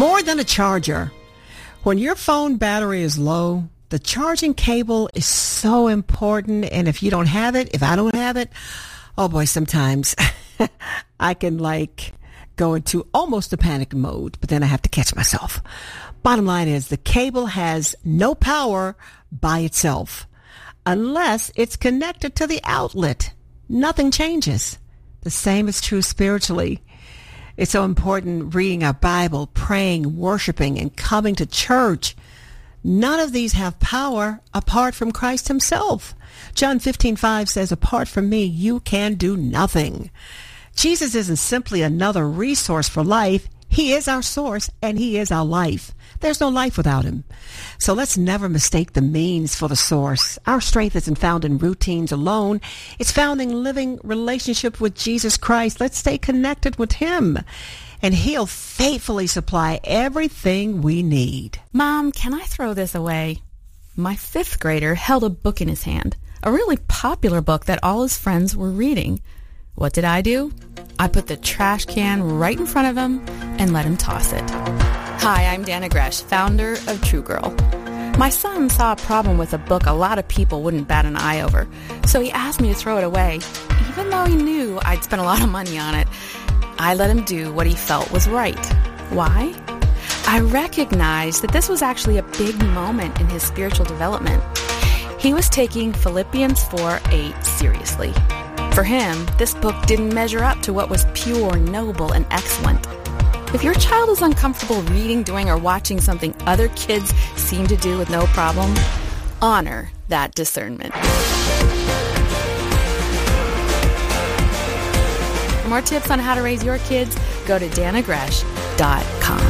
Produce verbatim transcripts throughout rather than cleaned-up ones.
More than a charger. When your phone battery is low, the charging cable is so important. And if you don't have it, if I don't have it, oh boy, sometimes I can like go into almost a panic mode, but then I have to catch myself. Bottom line is the cable has no power by itself unless it's connected to the outlet. Nothing changes. The same is true spiritually. It's so important reading our Bible, praying, worshiping, and coming to church. None of these have power apart from Christ himself. John fifteen five says, apart from me, you can do nothing. Jesus isn't simply another resource for life. He is our source, and he is our life. There's no life without him. So let's never mistake the means for the source. Our strength isn't found in routines alone. It's found in living relationship with Jesus Christ. Let's stay connected with him, and he'll faithfully supply everything we need. Mom, can I throw this away? My fifth grader held a book in his hand, a really popular book that all his friends were reading. What did I do? I put the trash can right in front of him and let him toss it. Hi, I'm Dana Gresh, founder of True Girl. My son saw a problem with a book a lot of people wouldn't bat an eye over, so he asked me to throw it away. Even though he knew I'd spent a lot of money on it, I let him do what he felt was right. Why? I recognized that this was actually a big moment in his spiritual development. He was taking Philippians four eight seriously. For him, this book didn't measure up to what was pure, noble, and excellent. If your child is uncomfortable reading, doing, or watching something other kids seem to do with no problem, honor that discernment. For more tips on how to raise your kids, go to dana gresh dot com.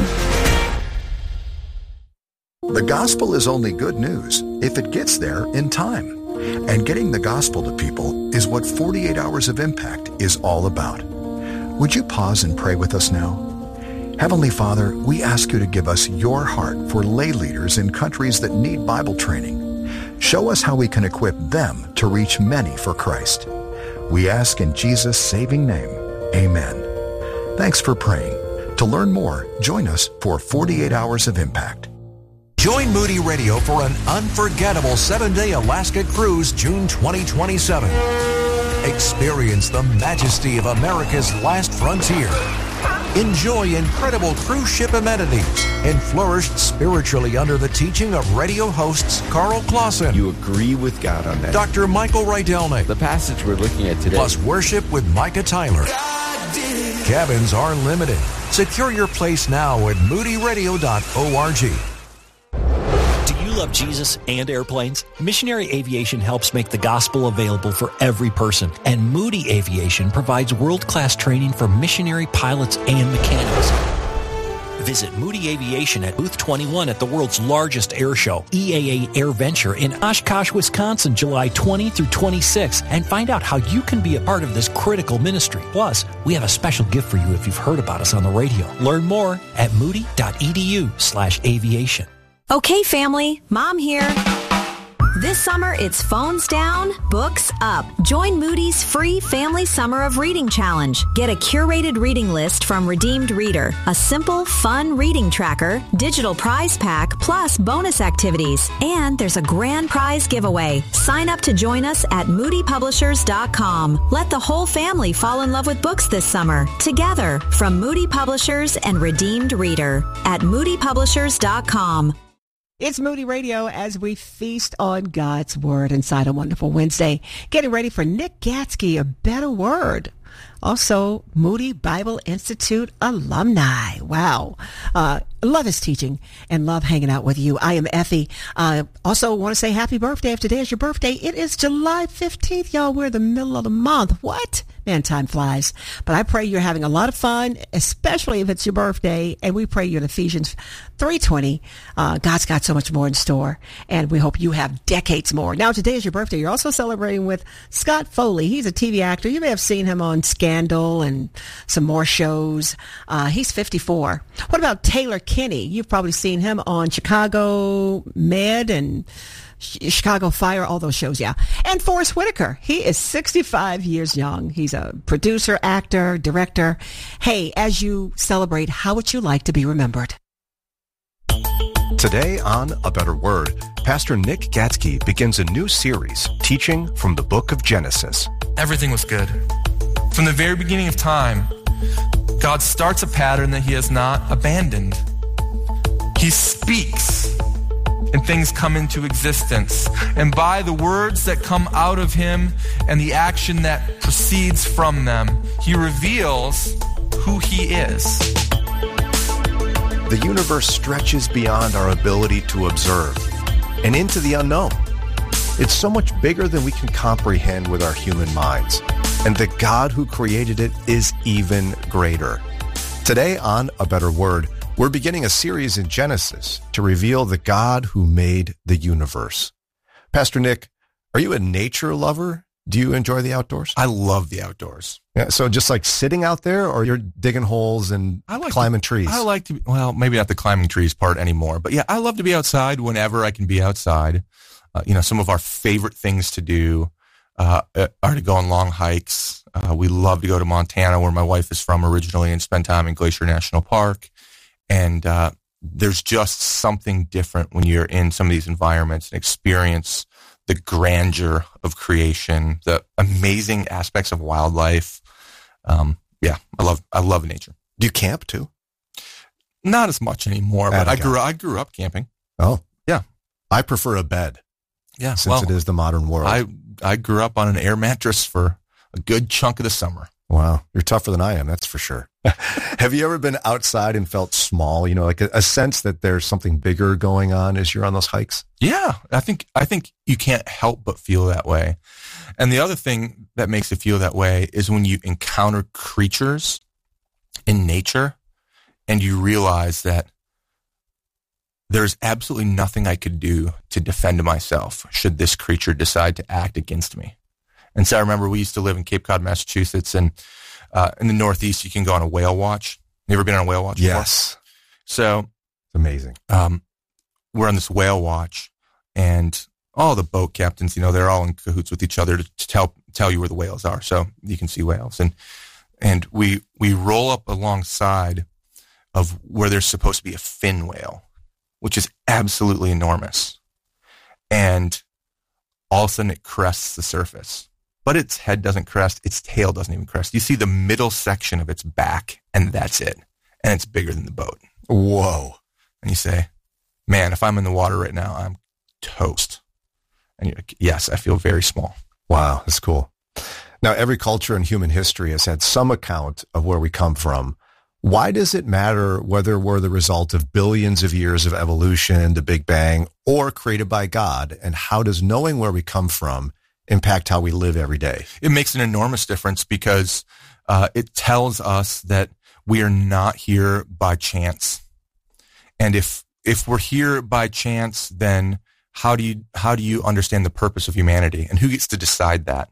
The gospel is only good news if it gets there in time. And getting the gospel to people is what forty-eight Hours of Impact is all about. Would you pause and pray with us now? Heavenly Father, we ask you to give us your heart for lay leaders in countries that need Bible training. Show us how we can equip them to reach many for Christ. We ask in Jesus' saving name, amen. Thanks for praying. To learn more, join us for forty-eight Hours of Impact. Join Moody Radio for an unforgettable seven-day Alaska cruise June twenty twenty-seven. Experience the majesty of America's last frontier. Enjoy incredible cruise ship amenities and flourish spiritually under the teaching of radio hosts Carl Clausen. You agree with God on that. Doctor Michael Rydelnik. The passage we're looking at today. Plus worship with Micah Tyler. Cabins are limited. Secure your place now at moody radio dot org. Do you love Jesus and airplanes? Missionary Aviation helps make the gospel available for every person, and Moody Aviation provides world-class training for missionary pilots and mechanics. Visit Moody Aviation at Booth twenty-one at the world's largest air show, E A A AirVenture in Oshkosh, Wisconsin, July twentieth through twenty-sixth, and find out how you can be a part of this critical ministry. Plus, we have a special gift for you if you've heard about us on the radio. Learn more at moody dot e d u slash aviation. Okay, family, Mom here. This summer, it's phones down, books up. Join Moody's free Family Summer of Reading Challenge. Get a curated reading list from Redeemed Reader, a simple, fun reading tracker, digital prize pack, plus bonus activities. And there's a grand prize giveaway. Sign up to join us at moody publishers dot com. Let the whole family fall in love with books this summer. Together, from Moody Publishers and Redeemed Reader at moody publishers dot com. It's Moody Radio as we feast on God's Word inside a wonderful Wednesday. Getting ready for Nick Gatsky, A Better Word. Also, Moody Bible Institute alumni. Wow. Uh, love his teaching and love hanging out with you. I am Effie. Uh, also want to say happy birthday. If today is your birthday, it is July fifteenth. Y'all, we're in the middle of the month. What? Man, time flies. But I pray you're having a lot of fun, especially if it's your birthday. And we pray you're in Ephesians three twenty. Uh, God's got so much more in store, and we hope you have decades more. Now, today is your birthday. You're also celebrating with Scott Foley. He's a T V actor. You may have seen him on Scandal and some more shows. Uh, he's fifty-four. What about Taylor Kinney? You've probably seen him on Chicago Med and Chicago Fire, all those shows, yeah. And Forrest Whitaker, he is sixty-five years young. He's a producer, actor, director. Hey, as you celebrate, how would you like to be remembered? Today on A Better Word, Pastor Nick Gatzke begins a new series teaching from the book of Genesis. Everything was good. From the very beginning of time, God starts a pattern that he has not abandoned. He speaks, and things come into existence. And by the words that come out of him and the action that proceeds from them, he reveals who he is. The universe stretches beyond our ability to observe and into the unknown. It's so much bigger than we can comprehend with our human minds. And the God who created it is even greater. Today on A Better Word, we're beginning a series in Genesis to reveal the God who made the universe. Pastor Nick, are you a nature lover? Do you enjoy the outdoors? I love the outdoors. Yeah, so just like sitting out there, or you're digging holes and I like climbing to, trees? I like to, well, maybe not the climbing trees part anymore, but yeah, I love to be outside whenever I can be outside. Uh, you know, some of our favorite things to do uh, are to go on long hikes. Uh, we love to go to Montana, where my wife is from originally, and spend time in Glacier National Park. And uh, there's just something different when you're in some of these environments and experience the grandeur of creation, the amazing aspects of wildlife. Um, yeah, I love I love nature. Do you camp too? Not as much anymore, but I grew I grew up camping. Oh, yeah. I prefer a bed. Yeah, since well, it is the modern world. I I grew up on an air mattress for a good chunk of the summer. Wow, you're tougher than I am, that's for sure. Have you ever been outside and felt small? You know, like a, a sense that there's something bigger going on as you're on those hikes? Yeah, I think I think you can't help but feel that way. And the other thing that makes it feel that way is when you encounter creatures in nature and you realize that there's absolutely nothing I could do to defend myself should this creature decide to act against me. And so I remember we used to live in Cape Cod, Massachusetts, and uh, in the Northeast, you can go on a whale watch. You ever been on a whale watch before? Yes. So it's amazing. Um, we're on this whale watch, and all the boat captains, you know, they're all in cahoots with each other to, to tell tell you where the whales are, so you can see whales. And and we we roll up alongside of where there's supposed to be a fin whale, which is absolutely enormous. And all of a sudden it crests the surface. But its head doesn't crest, its tail doesn't even crest. You see the middle section of its back, and that's it. And it's bigger than the boat. Whoa. And you say, man, if I'm in the water right now, I'm toast. And you're like, yes, I feel very small. Wow, that's cool. Now, every culture in human history has had some account of where we come from. Why does it matter whether we're the result of billions of years of evolution, the Big Bang, or created by God? And how does knowing where we come from impact how we live every day? It makes an enormous difference because uh, it tells us that we are not here by chance. And if if we're here by chance, then how do you how do you understand the purpose of humanity, and who gets to decide that?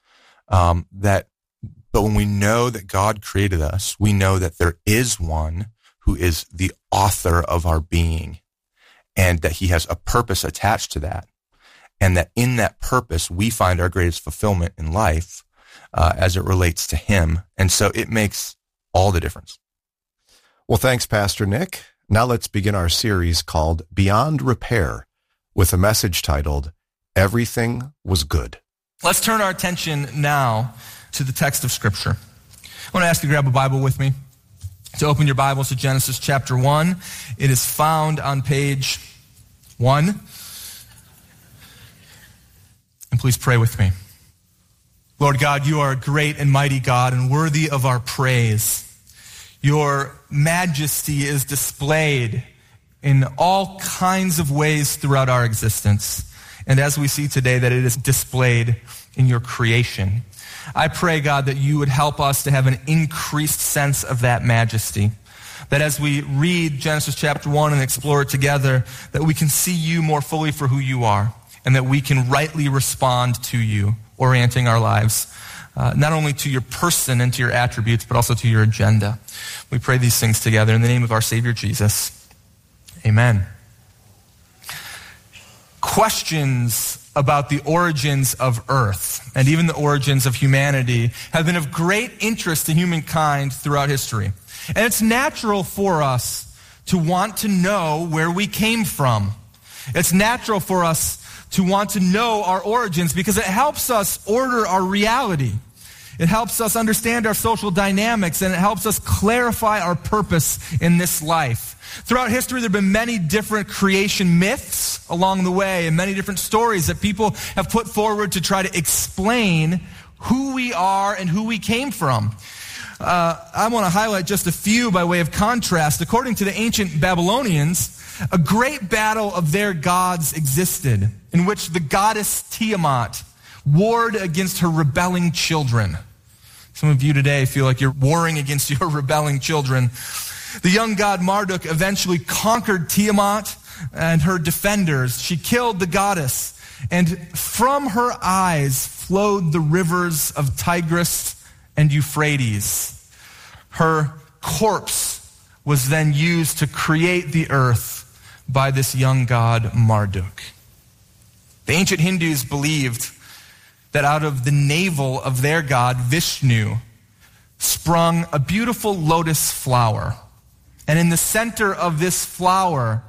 Um, that, but when we know that God created us, we know that there is one who is the author of our being, and that he has a purpose attached to that. And that in that purpose, we find our greatest fulfillment in life uh, as it relates to him. And so it makes all the difference. Well, thanks, Pastor Nick. Now let's begin our series called Beyond Repair with a message titled, Everything Was Good. Let's turn our attention now to the text of Scripture. I want to ask you to grab a Bible with me, to open your Bibles to Genesis chapter one. It is found on page one. And please pray with me. Lord God, you are a great and mighty God and worthy of our praise. Your majesty is displayed in all kinds of ways throughout our existence. And as we see today, that it is displayed in your creation. I pray, God, that you would help us to have an increased sense of that majesty. That as we read Genesis chapter one and explore it together, that we can see you more fully for who you are. And that we can rightly respond to you, orienting our lives, uh, not only to your person and to your attributes, but also to your agenda. We pray these things together in the name of our Savior Jesus. Amen. Questions about the origins of Earth and even the origins of humanity have been of great interest to humankind throughout history. And it's natural for us to want to know where we came from. It's natural for us to want to know our origins because it helps us order our reality. It helps us understand our social dynamics, and it helps us clarify our purpose in this life. Throughout history, there have been many different creation myths along the way and many different stories that people have put forward to try to explain who we are and who we came from. Uh, I want to highlight just a few by way of contrast. According to the ancient Babylonians, a great battle of their gods existed in which the goddess Tiamat warred against her rebelling children. Some of you today feel like you're warring against your rebelling children. The young god Marduk eventually conquered Tiamat and her defenders. She killed the goddess, and from her eyes flowed the rivers of Tigris and Euphrates. Her corpse was then used to create the earth by this young god Marduk. The ancient Hindus believed that out of the navel of their god Vishnu sprung a beautiful lotus flower. And in the center of this flower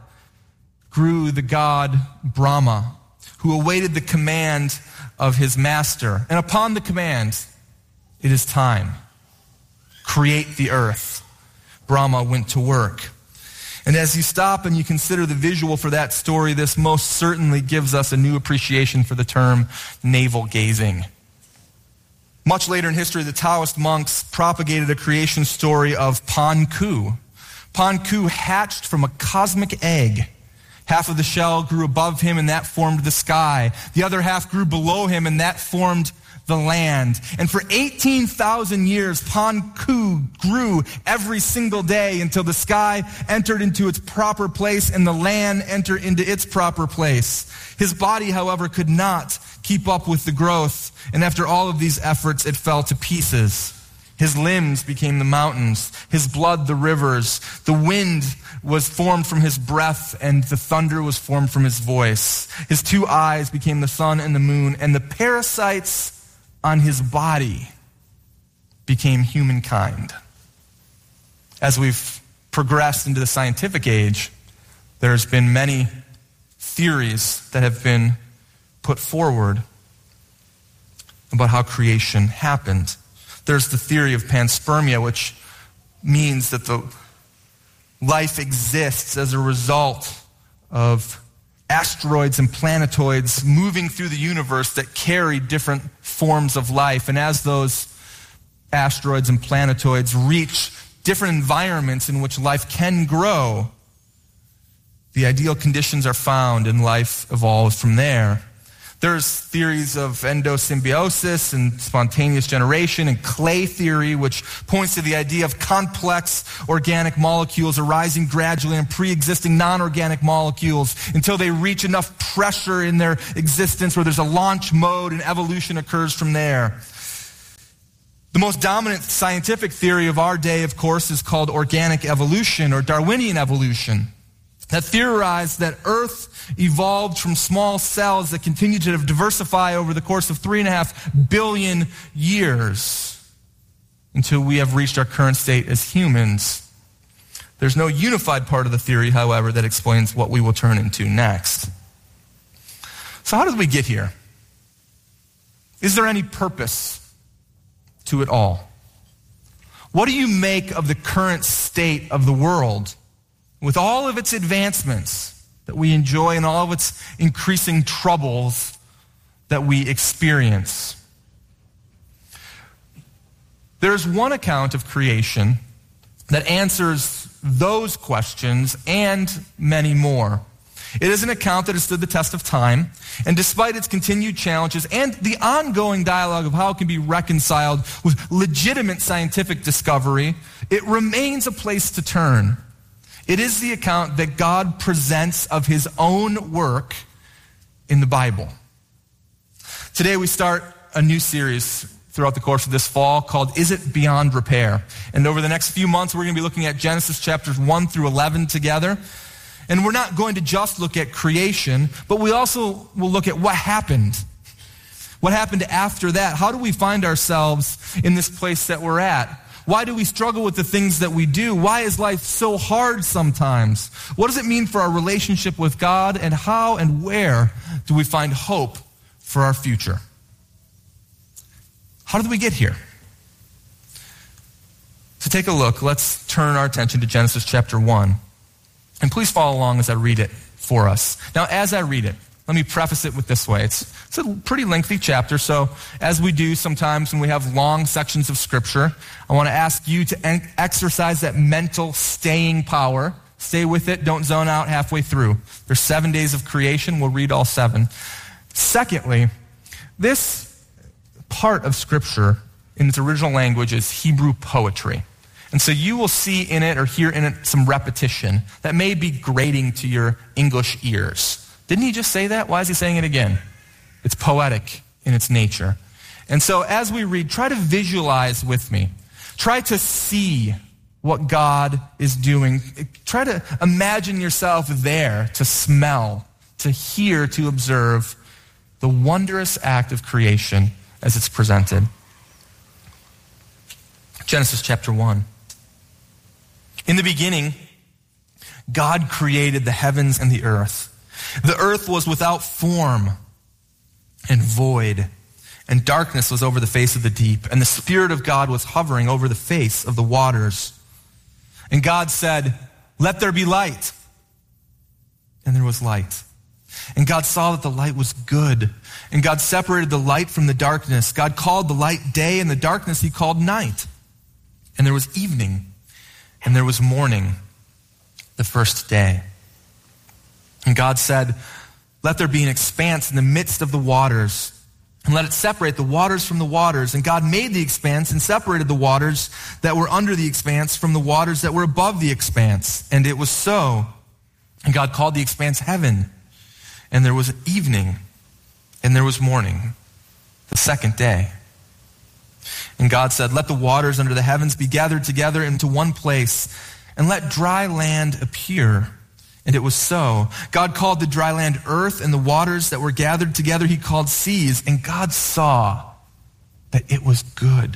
grew the god Brahma, who awaited the command of his master. And upon the command, it is time. Create the earth. Brahma went to work. And as you stop and you consider the visual for that story, this most certainly gives us a new appreciation for the term navel gazing. Much later in history, the Taoist monks propagated a creation story of Pan Ku. Pan Ku hatched from a cosmic egg. Half of the shell grew above him, and that formed the sky. The other half grew below him, and that formed the land. And for eighteen thousand years, Pan Ku grew every single day until the sky entered into its proper place and the land entered into its proper place. His body, however, could not keep up with the growth, and after all of these efforts, it fell to pieces. His limbs became the mountains, his blood the rivers, the wind was formed from his breath, and the thunder was formed from his voice. His two eyes became the sun and the moon, and the parasites on his body became humankind. As we've progressed into the scientific age, there's been many theories that have been put forward about how creation happened. There's the theory of panspermia, which means that the life exists as a result of asteroids and planetoids moving through the universe that carry different forms of life. And as those asteroids and planetoids reach different environments in which life can grow, the ideal conditions are found and life evolves from there. There's theories of endosymbiosis and spontaneous generation and clay theory, which points to the idea of complex organic molecules arising gradually in pre-existing non-organic molecules until they reach enough pressure in their existence where there's a launch mode and evolution occurs from there. The most dominant scientific theory of our day, of course, is called organic evolution or Darwinian evolution, that theorized that Earth evolved from small cells that continue to diversify over the course of three and a half billion years until we have reached our current state as humans. There's no unified part of the theory, however, that explains what we will turn into next. So how did we get here? Is there any purpose to it all? What do you make of the current state of the world? With all of its advancements that we enjoy and all of its increasing troubles that we experience. There's one account of creation that answers those questions and many more. It is an account that has stood the test of time, and despite its continued challenges and the ongoing dialogue of how it can be reconciled with legitimate scientific discovery, it remains a place to turn. It is the account that God presents of his own work in the Bible. Today we start a new series throughout the course of this fall called Is It Beyond Repair? And over the next few months we're going to be looking at Genesis chapters one through eleven together. And we're not going to just look at creation, but we also will look at what happened. What happened after that? How do we find ourselves in this place that we're at? Why do we struggle with the things that we do? Why is life so hard sometimes? What does it mean for our relationship with God? And how and where do we find hope for our future? How did we get here? To take a look, let's turn our attention to Genesis chapter one. And please follow along as I read it for us. Now, as I read it, let me preface it with this way. It's, it's a pretty lengthy chapter, so as we do sometimes when we have long sections of Scripture, I want to ask you to en- exercise that mental staying power. Stay with it. Don't zone out halfway through. There's seven days of creation. We'll read all seven. Secondly, this part of Scripture in its original language is Hebrew poetry. And so you will see in it or hear in it some repetition that may be grating to your English ears. Didn't he just say that? Why is he saying it again? It's poetic in its nature. And so as we read, try to visualize with me. Try to see what God is doing. Try to imagine yourself there to smell, to hear, to observe the wondrous act of creation as it's presented. Genesis chapter one. In the beginning, God created the heavens and the earth. The earth was without form and void, and darkness was over the face of the deep, and the Spirit of God was hovering over the face of the waters. And God said, "Let there be light." And there was light. And God saw that the light was good. And God separated the light from the darkness. God called the light day, and the darkness he called night. And there was evening, and there was morning, the first day. And God said, "Let there be an expanse in the midst of the waters, and let it separate the waters from the waters." And God made the expanse and separated the waters that were under the expanse from the waters that were above the expanse. And it was so. And God called the expanse heaven. And there was evening, and there was morning, the second day. And God said, "Let the waters under the heavens be gathered together into one place, and let dry land appear." And it was so. God called the dry land earth, and the waters that were gathered together he called seas. And God saw that it was good.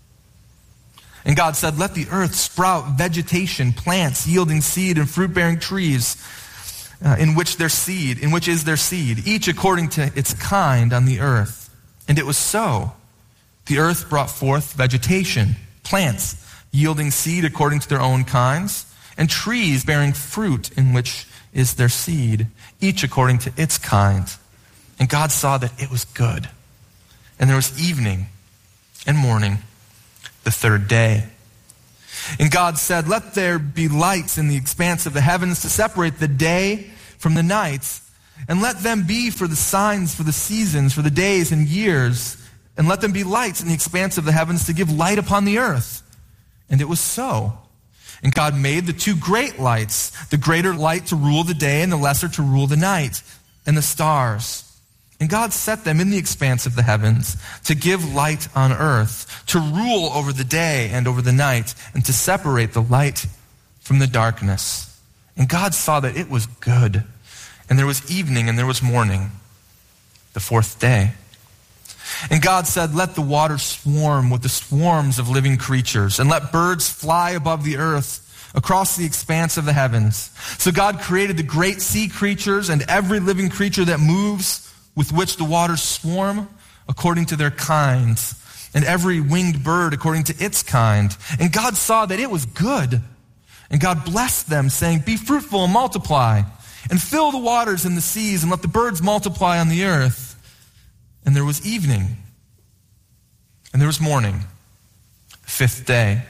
And God said, "Let the earth sprout vegetation, plants yielding seed, and fruit-bearing trees, uh, in which their seed, in which is their seed, each according to its kind on the earth." And it was so. The earth brought forth vegetation, plants yielding seed according to their own kinds, and trees bearing fruit in which is their seed, each according to its kind. And God saw that it was good. And there was evening and morning, the third day. And God said, "Let there be lights in the expanse of the heavens to separate the day from the night, and let them be for the signs, for the seasons, for the days and years, and let them be lights in the expanse of the heavens to give light upon the earth." And it was so. And God made the two great lights, the greater light to rule the day and the lesser to rule the night, and the stars. And God set them in the expanse of the heavens to give light on earth, to rule over the day and over the night, and to separate the light from the darkness. And God saw that it was good. And there was evening and there was morning, the fourth day. And God said, "Let the waters swarm with the swarms of living creatures, and let birds fly above the earth across the expanse of the heavens." So God created the great sea creatures and every living creature that moves, with which the waters swarm, according to their kinds, and every winged bird according to its kind. And God saw that it was good. And God blessed them, saying, "Be fruitful and multiply, and fill the waters and the seas, and let the birds multiply on the earth." And there was evening, and there was morning, the fifth day.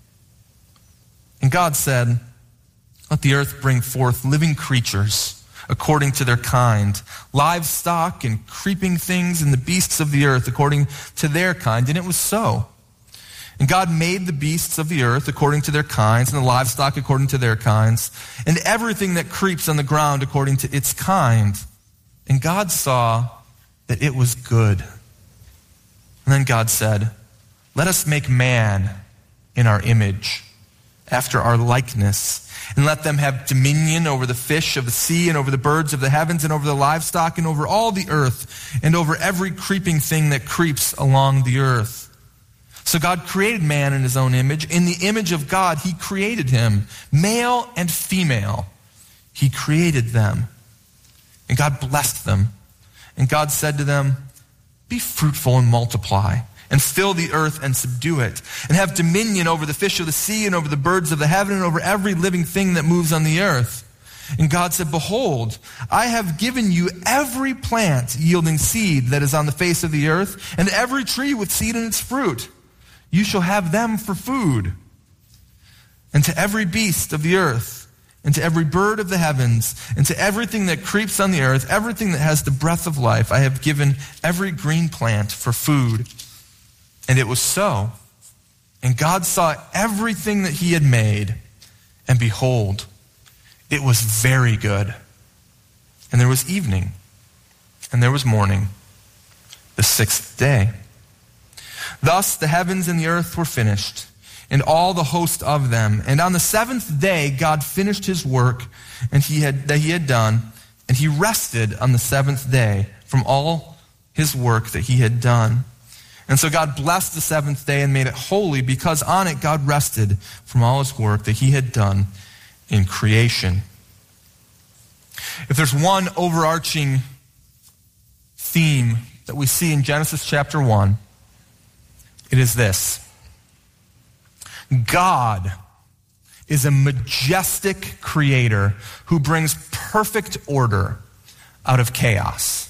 And God said, "Let the earth bring forth living creatures according to their kind, livestock and creeping things, and the beasts of the earth according to their kind." And it was so. And God made the beasts of the earth according to their kinds, and the livestock according to their kinds, and everything that creeps on the ground according to its kind. And God saw that it was good. And then God said, "Let us make man in our image, after our likeness, and let them have dominion over the fish of the sea, and over the birds of the heavens, and over the livestock, and over all the earth, and over every creeping thing that creeps along the earth." So God created man in his own image. In the image of God, he created him. Male and female, he created them. And God blessed them. And God said to them, be fruitful and multiply, and fill the earth and subdue it, and have dominion over the fish of the sea and over the birds of the heaven and over every living thing that moves on the earth. And God said, behold, I have given you every plant yielding seed that is on the face of the earth, and every tree with seed in its fruit. You shall have them for food. And to every beast of the earth, and to every bird of the heavens, and to everything that creeps on the earth, everything that has the breath of life, I have given every green plant for food. And it was so. And God saw everything that he had made, and behold, it was very good. And there was evening, and there was morning, the sixth day. Thus the heavens and the earth were finished, and all the host of them. And on the seventh day God finished his work and he had that he had done, and he rested on the seventh day from all his work that he had done. And so God blessed the seventh day and made it holy, because on it God rested from all his work that he had done in creation. If there's one overarching theme that we see in Genesis chapter one, it is this. God is a majestic creator who brings perfect order out of chaos.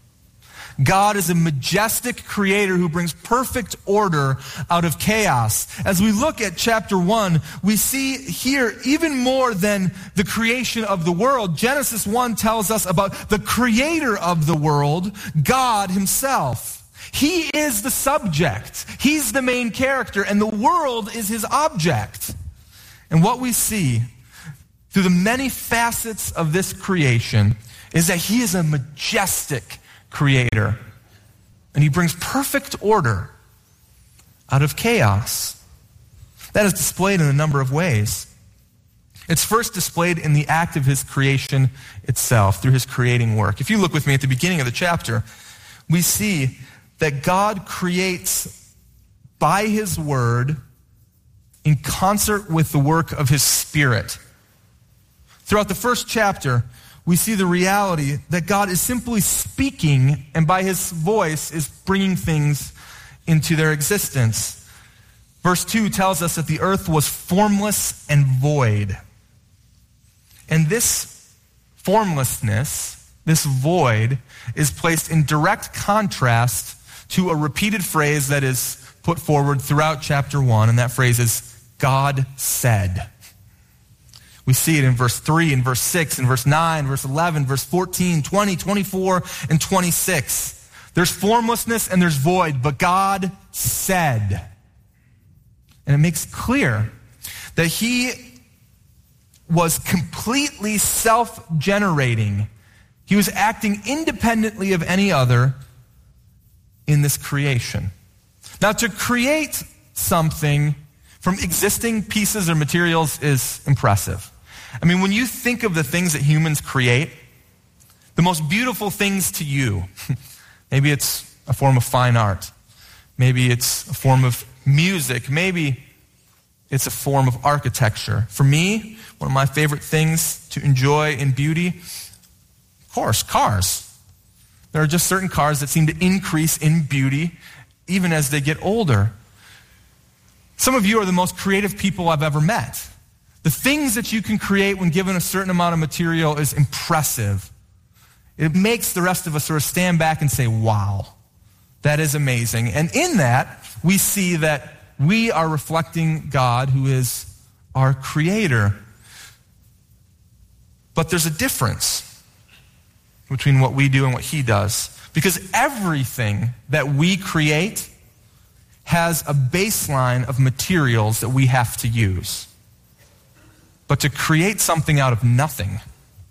God is a majestic creator who brings perfect order out of chaos. As we look at chapter one, we see here even more than the creation of the world. Genesis one tells us about the creator of the world, God himself. He is the subject. He's the main character, and the world is his object. And what we see through the many facets of this creation is that he is a majestic creator. And he brings perfect order out of chaos. That is displayed in a number of ways. It's first displayed in the act of his creation itself, through his creating work. If you look with me at the beginning of the chapter, we see that God creates by his word in concert with the work of his Spirit. Throughout the first chapter, we see the reality that God is simply speaking, and by his voice is bringing things into their existence. Verse two tells us that the earth was formless and void. And this formlessness, this void, is placed in direct contrast to a repeated phrase that is put forward throughout chapter one, and that phrase is, God said. We see it in verse three, in verse six, in verse nine, verse eleven, verse fourteen, twenty, twenty-four, and twenty-six. There's formlessness and there's void, but God said. And it makes clear that he was completely self-generating. He was acting independently of any other in this creation. Now, to create something from existing pieces or materials is impressive. I mean, when you think of the things that humans create, the most beautiful things to you, maybe it's a form of fine art, maybe it's a form of music, maybe it's a form of architecture. For me, one of my favorite things to enjoy in beauty, of course, cars. There are just certain cars that seem to increase in beauty even as they get older. Some of you are the most creative people I've ever met. The things that you can create when given a certain amount of material is impressive. It makes the rest of us sort of stand back and say, wow, that is amazing. And in that, we see that we are reflecting God, who is our creator. But there's a difference between what we do and what he does. Because everything that we create has a baseline of materials that we have to use. But to create something out of nothing,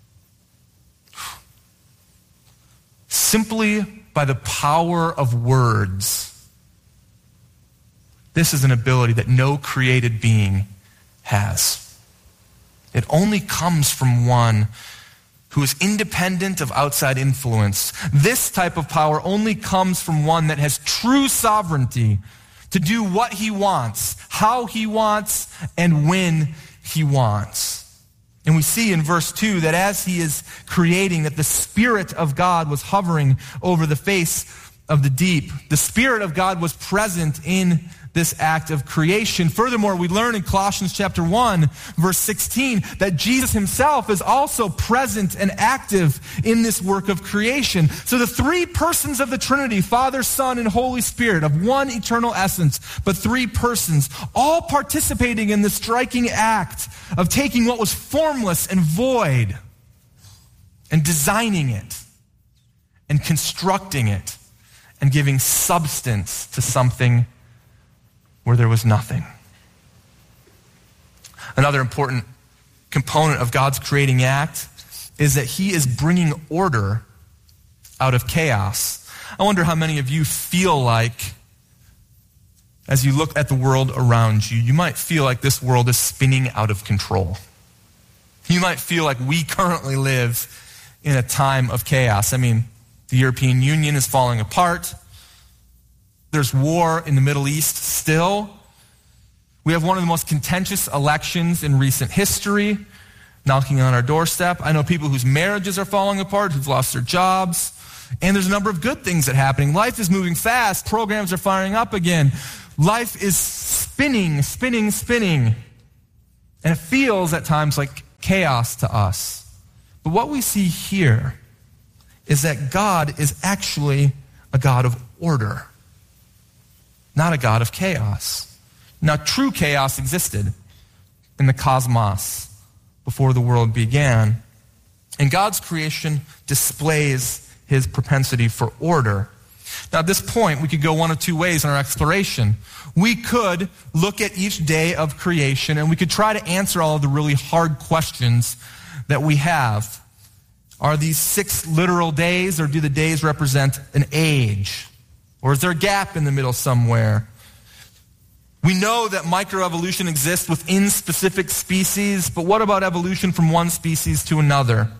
simply by the power of words, this is an ability that no created being has. It only comes from one who is independent of outside influence. This type of power only comes from one that has true sovereignty, to do what he wants, how he wants, and when he wants. And we see in verse two that as he is creating, that the Spirit of God was hovering over the face of the deep. The Spirit of God was present in this act of creation. Furthermore, we learn in Colossians chapter one, verse sixteen, that Jesus himself is also present and active in this work of creation. So the three persons of the Trinity, Father, Son, and Holy Spirit, of one eternal essence, but three persons, all participating in the striking act of taking what was formless and void and designing it and constructing it and giving substance to something where there was nothing. Another important component of God's creating act is that he is bringing order out of chaos. I wonder how many of you feel like, as you look at the world around you, you might feel like this world is spinning out of control. You might feel like we currently live in a time of chaos. I mean, the European Union is falling apart. There's war in the Middle East still. We have one of the most contentious elections in recent history knocking on our doorstep. I know people whose marriages are falling apart, who've lost their jobs. And there's a number of good things that are happening. Life is moving fast. Programs are firing up again. Life is spinning, spinning, spinning. And it feels at times like chaos to us. But what we see here is that God is actually a God of order, not a God of chaos. Now, true chaos existed in the cosmos before the world began. And God's creation displays his propensity for order. Now, at this point, we could go one of two ways in our exploration. We could look at each day of creation, and we could try to answer all of the really hard questions that we have. Are these six literal days, or do the days represent an age? Or is there a gap in the middle somewhere? We know that microevolution exists within specific species, but what about evolution from one species to another?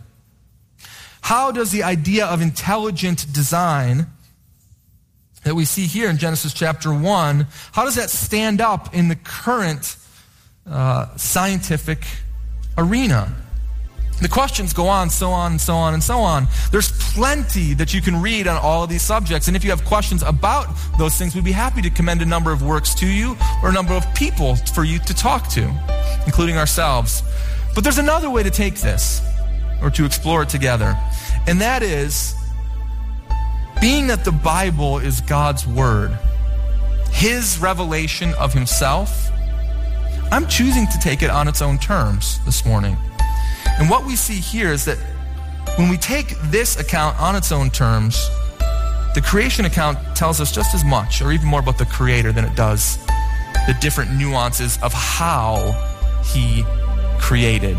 How does the idea of intelligent design that we see here in Genesis chapter one, how does that stand up in the current uh, scientific arena? The questions go on, so on, and so on, and so on. There's plenty that you can read on all of these subjects. And if you have questions about those things, we'd be happy to commend a number of works to you or a number of people for you to talk to, including ourselves. But there's another way to take this, or to explore it together. And that is, being that the Bible is God's word, his revelation of himself, I'm choosing to take it on its own terms this morning. And what we see here is that when we take this account on its own terms, the creation account tells us just as much, or even more about the Creator than it does the different nuances of how he created.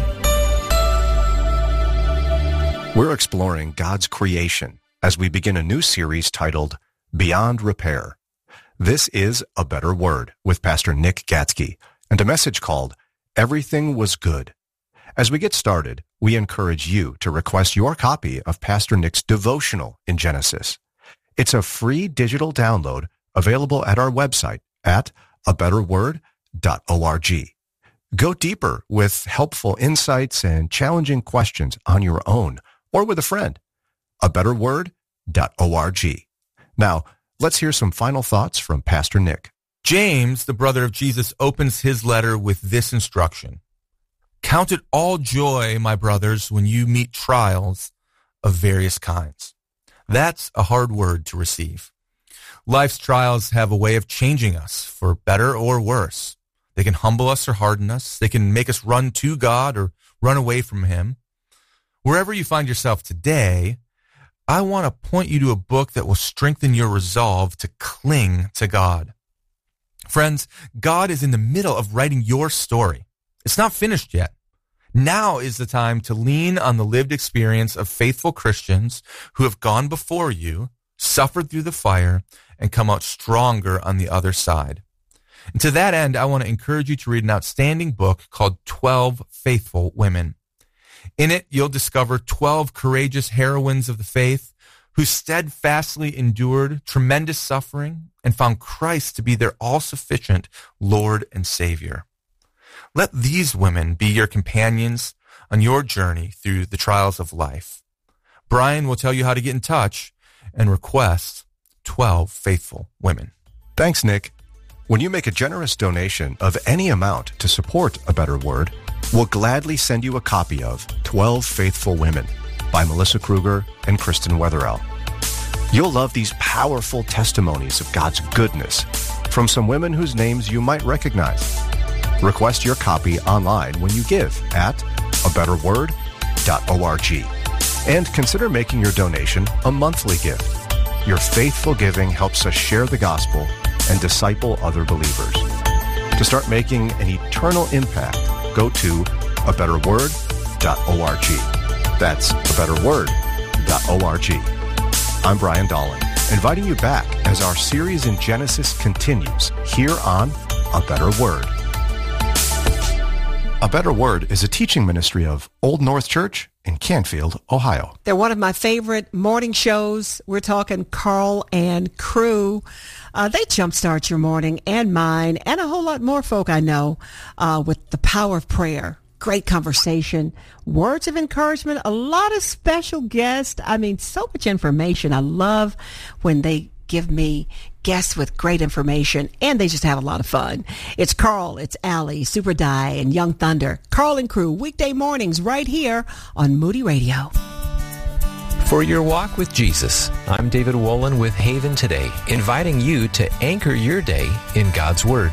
We're exploring God's creation as we begin a new series titled Beyond Repair. This is A Better Word with Pastor Nick Gatzke and a message called Everything Was Good. As we get started, we encourage you to request your copy of Pastor Nick's devotional in Genesis. It's a free digital download available at our website at a better word dot org. Go deeper with helpful insights and challenging questions on your own or with a friend. a better word dot org. Now, let's hear some final thoughts from Pastor Nick. James, the brother of Jesus, opens his letter with this instruction. Count it all joy, my brothers, when you meet trials of various kinds. That's a hard word to receive. Life's trials have a way of changing us for better or worse. They can humble us or harden us. They can make us run to God or run away from him. Wherever you find yourself today, I want to point you to a book that will strengthen your resolve to cling to God. Friends, God is in the middle of writing your story. It's not finished yet. Now is the time to lean on the lived experience of faithful Christians who have gone before you, suffered through the fire, and come out stronger on the other side. And to that end, I want to encourage you to read an outstanding book called twelve Faithful Women. In it, you'll discover twelve courageous heroines of the faith who steadfastly endured tremendous suffering and found Christ to be their all-sufficient Lord and Savior. Let these women be your companions on your journey through the trials of life. Brian will tell you how to get in touch and request twelve faithful women. Thanks, Nick. When you make a generous donation of any amount to support A Better Word, we'll gladly send you a copy of twelve Faithful Women by Melissa Kruger and Kristen Wetherell. You'll love these powerful testimonies of God's goodness from some women whose names you might recognize. Request your copy online when you give at a better word dot org. And consider making your donation a monthly gift. Your faithful giving helps us share the gospel and disciple other believers. To start making an eternal impact, go to a better word dot org. That's a better word dot org. I'm Brian Dahling, inviting you back as our series in Genesis continues here on A Better Word. A Better Word is a teaching ministry of Old North Church in Canfield, Ohio. They're one of my favorite morning shows. We're talking Carl and crew. Uh, they jumpstart your morning and mine and a whole lot more folk I know uh, with the power of prayer. Great conversation, words of encouragement, a lot of special guests. I mean, so much information. I love when they give me guests with great information, and they just have a lot of fun. It's Carl, it's Allie, Super Di, and Young Thunder. Carl and crew, weekday mornings right here on Moody Radio. For your walk with Jesus, I'm David Wolin with Haven Today, inviting you to anchor your day in God's Word.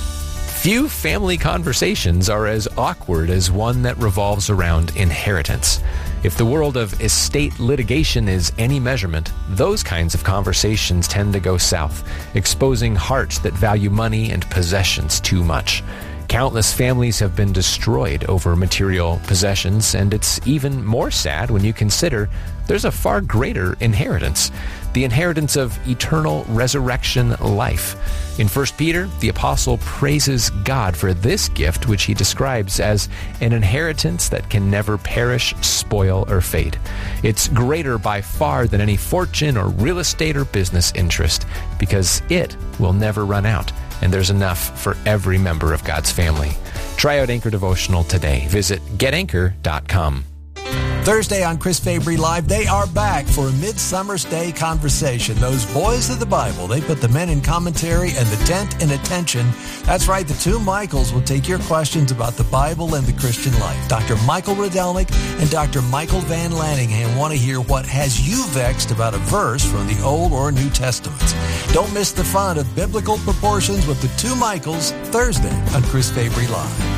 Few family conversations are as awkward as one that revolves around inheritance. If the world of estate litigation is any measurement, those kinds of conversations tend to go south, exposing hearts that value money and possessions too much. Countless families have been destroyed over material possessions, and it's even more sad when you consider there's a far greater inheritance, the inheritance of eternal resurrection life. In First Peter, the apostle praises God for this gift, which he describes as an inheritance that can never perish, spoil, or fade. It's greater by far than any fortune or real estate or business interest, because it will never run out, and there's enough for every member of God's family. Try out Anchor Devotional today. Visit get anchor dot com. Thursday on Chris Fabry Live, they are back for a Midsummer's Day conversation. Those boys of the Bible, they put the men in commentary and the tent in attention. That's right, the two Michaels will take your questions about the Bible and the Christian life. Doctor Michael Rydelnik and Doctor Michael Van Lanningham want to hear what has you vexed about a verse from the Old or New Testaments. Don't miss the fun of biblical proportions with the two Michaels Thursday on Chris Fabry Live.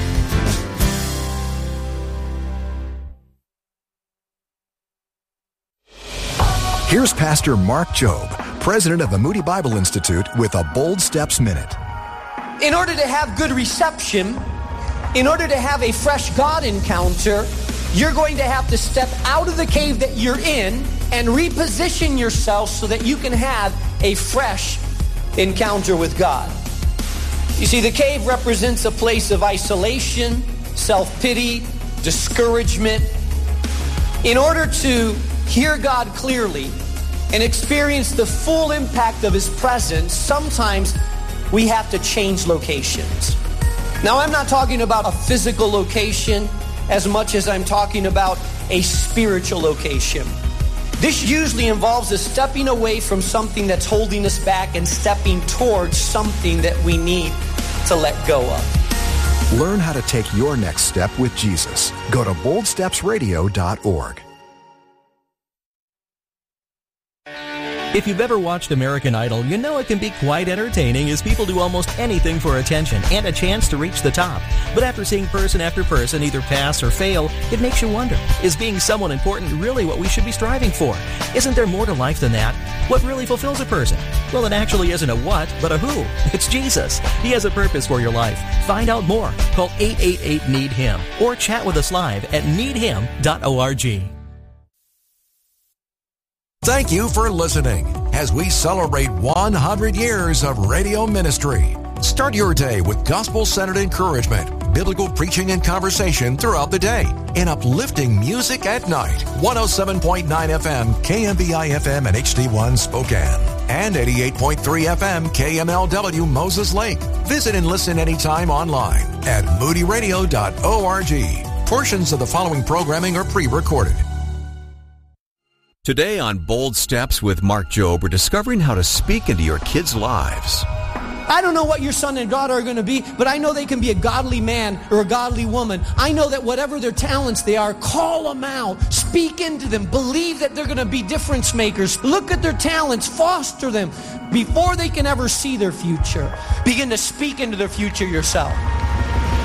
Here's Pastor Mark Jobe, president of the Moody Bible Institute, with a Bold Steps Minute. In order to have good reception, in order to have a fresh God encounter, you're going to have to step out of the cave that you're in and reposition yourself so that you can have a fresh encounter with God. You see, the cave represents a place of isolation, self-pity, discouragement. In order to hear God clearly and experience the full impact of His presence, sometimes we have to change locations. Now, I'm not talking about a physical location as much as I'm talking about a spiritual location. This usually involves us stepping away from something that's holding us back and stepping towards something that we need to let go of. Learn how to take your next step with Jesus. Go to bold steps radio dot org. If you've ever watched American Idol, you know it can be quite entertaining as people do almost anything for attention and a chance to reach the top. But after seeing person after person either pass or fail, it makes you wonder, is being someone important really what we should be striving for? Isn't there more to life than that? What really fulfills a person? Well, it actually isn't a what, but a who. It's Jesus. He has a purpose for your life. Find out more. Call eight eight eight, need him or chat with us live at need him dot org. Thank you for listening as we celebrate one hundred years of radio ministry. Start your day with gospel-centered encouragement biblical preaching and conversation throughout the day and uplifting music at night. one oh seven point nine F M, K M B I F M and H D one Spokane. And eighty-eight point three F M, K M L W Moses Lake. Visit and listen anytime online at moody radio dot org. Portions of the following programming are pre-recorded. Today on Bold Steps with Mark Jobe, we're discovering how to speak into your kids' lives. I don't know what your son and daughter are going to be, but I know they can be a godly man or a godly woman. I know that whatever their talents they are, call them out. Speak into them. Believe that they're going to be difference makers. Look at their talents. Foster them before they can ever see their future. Begin to speak into their future yourself.